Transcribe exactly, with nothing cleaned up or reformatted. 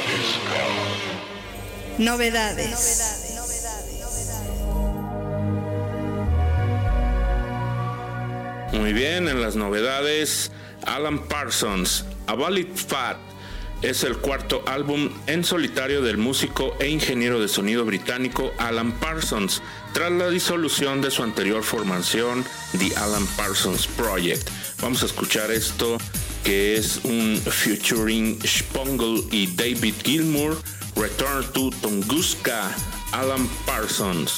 Novedades. Muy bien, en las novedades, Alan Parsons, A Valid Fact, es el cuarto álbum en solitario del músico e ingeniero de sonido británico Alan Parsons, tras la disolución de su anterior formación, The Alan Parsons Project. Vamos a escuchar esto, que es un featuring Spangle y David Gilmour, Return to Tunguska, Alan Parsons.